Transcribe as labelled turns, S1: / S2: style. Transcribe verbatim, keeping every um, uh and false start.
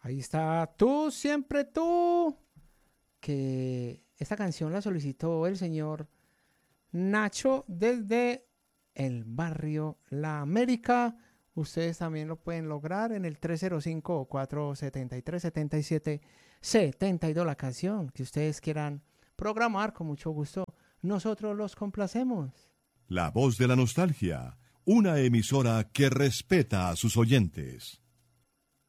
S1: Ahí está, tú, siempre tú, que esta canción la solicitó el señor Nacho desde el barrio La América. Ustedes también lo pueden lograr en el tres cero cinco, cuatro siete tres, siete siete siete dos, la canción que ustedes quieran programar con mucho gusto. Nosotros los complacemos.
S2: La voz de la nostalgia, una emisora que respeta a sus oyentes.